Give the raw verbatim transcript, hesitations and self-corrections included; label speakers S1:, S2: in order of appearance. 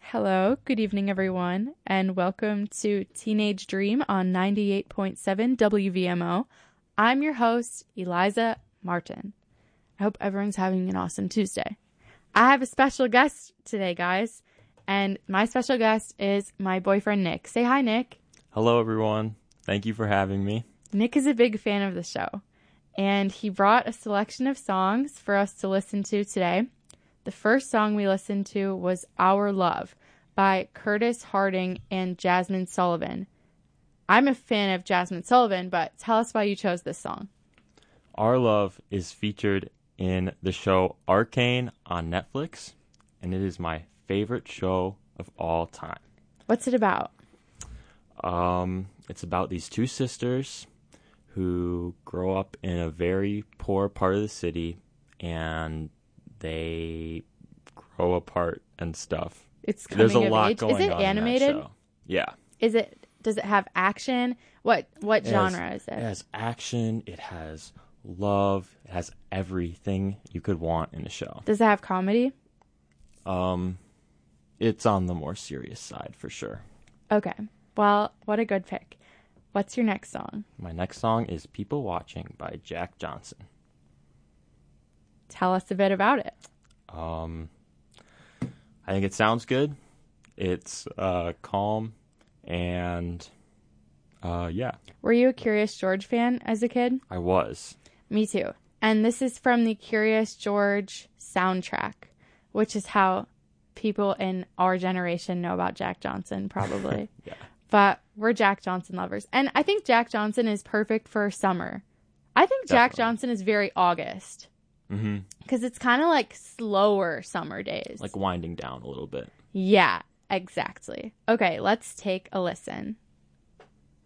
S1: Hello, good evening, everyone, and welcome to Teenage Dream on ninety-eight point seven W V M O. I'm your host, Eliza Martin. I hope everyone's having an awesome Tuesday. I have a special guest today, guys, and my special guest is my boyfriend, Nick. Say hi, Nick.
S2: Hello, everyone. Thank you for having me.
S1: Nick is a big fan of the show, and he brought a selection of songs for us to listen to today. The first song we listened to was Our Love by Curtis Harding and Jasmine Sullivan. I'm a fan of Jasmine Sullivan, but tell us why you chose this song.
S2: Our Love is featured in the show Arcane on Netflix, and it is my favorite show of all time.
S1: What's it about?
S2: Um, it's about these two sisters who grow up in a very poor part of the city, and they grow apart and stuff.
S1: It's coming
S2: There's a
S1: of
S2: lot
S1: age.
S2: going
S1: Is it
S2: on
S1: animated?
S2: in that show. Yeah.
S1: Is it? Does it have action? What what
S2: It
S1: genre
S2: has,
S1: is it?
S2: It has action. It has love. It has everything you could want in a show.
S1: Does it have comedy?
S2: Um, it's on the more serious side for sure.
S1: Okay. Well, what a good pick. What's your next song?
S2: My next song is People Watching by Jack Johnson.
S1: Tell us a bit about it.
S2: Um, I think it sounds good. It's uh, calm and uh, yeah.
S1: Were you a Curious George fan as a kid?
S2: I was.
S1: Me too. And this is from the Curious George soundtrack, which is how people in our generation know about Jack Johnson, probably.
S2: Yeah.
S1: But we're Jack Johnson lovers. And I think Jack Johnson is perfect for summer. I think Jack
S2: Definitely.
S1: Johnson is very August.
S2: Mm-hmm.
S1: Because it's kind of like slower summer days.
S2: Like winding down a little bit.
S1: Yeah, exactly. Okay, let's take a listen.